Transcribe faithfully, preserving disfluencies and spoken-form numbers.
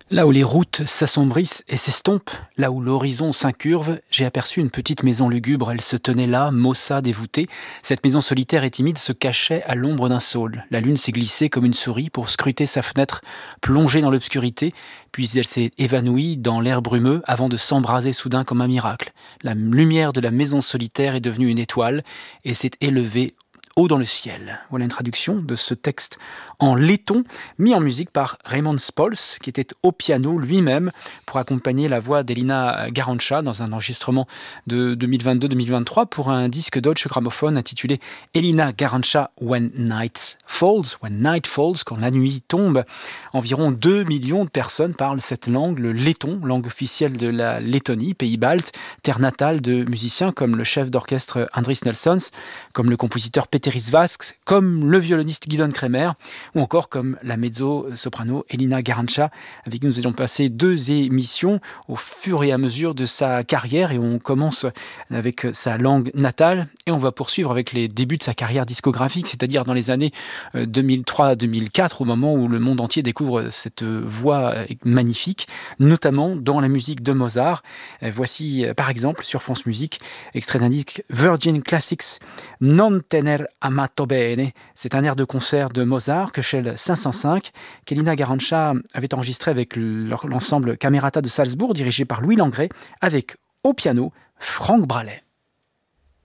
Là où les routes s'assombrissent et s'estompent, là où l'horizon s'incurve, j'ai aperçu une petite maison lugubre. Elle se tenait là, maussade et voûtée. Cette maison solitaire et timide se cachait à l'ombre d'un saule. La lune s'est glissée comme une souris pour scruter sa fenêtre plongée dans l'obscurité, puis elle s'est évanouie dans l'air brumeux avant de s'embraser soudain comme un miracle. La lumière de la maison solitaire est devenue une étoile et s'est élevée haut dans le ciel. Voilà une traduction de ce texte en letton, mis en musique par Raymond Spols, qui était au piano lui-même pour accompagner la voix d'Elina Garancha dans un enregistrement de deux mille vingt-deux deux mille vingt-trois pour un disque Deutsche Grammophon intitulé Elina Garancha When Night Falls, When Night Falls, quand la nuit tombe. Environ deux millions de personnes parlent cette langue, le letton, langue officielle de la Lettonie, pays balte, terre natale de musiciens comme le chef d'orchestre Andris Nelsons, comme le compositeur Peteris Vasks, comme le violoniste Gidon Kremer, ou encore comme la mezzo-soprano Elina Garancha, avec qui nous allons passer deux émissions au fur et à mesure de sa carrière. Et on commence avec sa langue natale et on va poursuivre avec les débuts de sa carrière discographique, c'est-à-dire dans les années deux mille trois deux mille quatre, au moment où le monde entier découvre cette voix magnifique, notamment dans la musique de Mozart. Voici par exemple sur France Musique, extrait d'un disque Virgin Classics, Non tener amato bene. C'est un air de concert de Mozart, Köchel cinq cent cinq, qu'Elina Garancha avait enregistré avec l'ensemble Camerata de Salzbourg, dirigé par Louis Langret, avec au piano Franck Bralet.